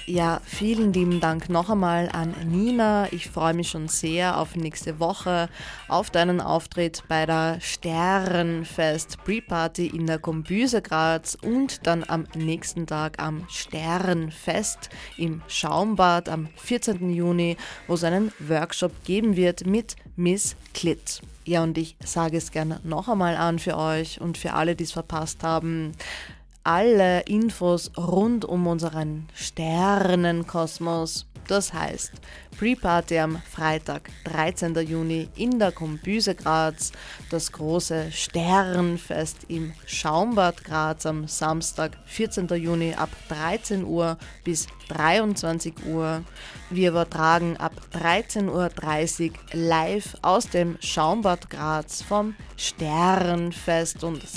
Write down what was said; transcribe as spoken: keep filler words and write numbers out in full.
Ja, vielen lieben Dank noch einmal an Nina. Ich freue mich schon sehr auf nächste Woche, auf deinen Auftritt bei der Sternfest Pre-Party in der Kombüse Graz und dann am nächsten Tag am Sternfest im Schaumbad am vierzehnten Juni, wo es einen Workshop geben wird mit Miss Klit. Ja, und ich sage es gerne noch einmal an für euch und für alle, die es verpasst haben. Alle Infos rund um unseren Sternenkosmos, das heißt Pre-Party am Freitag, dreizehnten Juni in der Kombüse Graz, das große Sternfest im Schaumbad Graz am Samstag, vierzehnten Juni ab dreizehn Uhr bis dreiundzwanzig Uhr. Wir übertragen ab dreizehn Uhr dreißig live aus dem Schaumbad Graz vom Sternfest und